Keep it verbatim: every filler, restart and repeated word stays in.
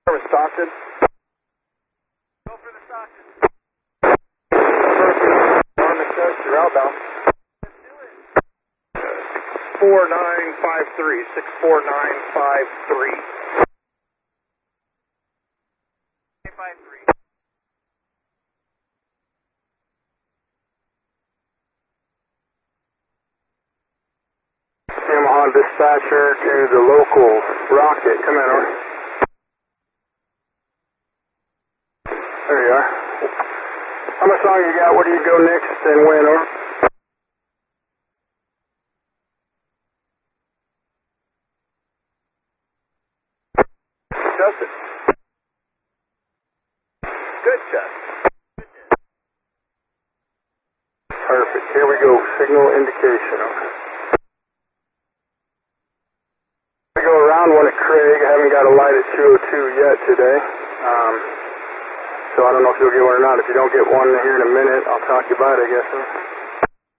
For Stockton. Go for the Stockton. Perfect. You're outbound. Let's do it. four nine five three, six four nine five three. five three. Yamaha dispatcher to the local rocket. Come in, over. There you are. How much longer you got? Where do you go next and when, over? Justin. Good, Justin. Perfect. Here we go. Signal indication, over. I go around one at Craig. I haven't got a light at two oh two yet today. Um, so I don't know if you'll get one or not. If you don't get one here in a minute, I'll talk you about it, I guess. Huh?